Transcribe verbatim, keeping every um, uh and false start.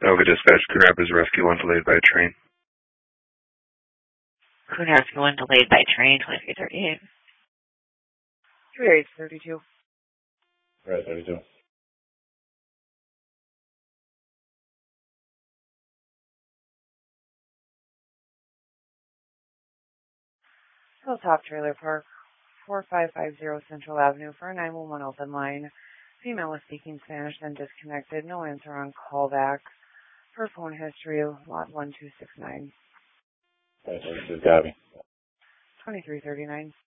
Alpha Dispatch, Coon Rapids Rescue one delayed by train. Coon Rescue one delayed by train, twenty-three thirty-eight. three eight thirty-two. Right, thirty-two. Hilltop Trailer Park, four five five zero Central Avenue for a nine one one open line. Female was speaking Spanish, then disconnected. No answer on callback. Her phone history, lot one two six nine. Right, thirty-two, copy. twenty-three thirty-nine.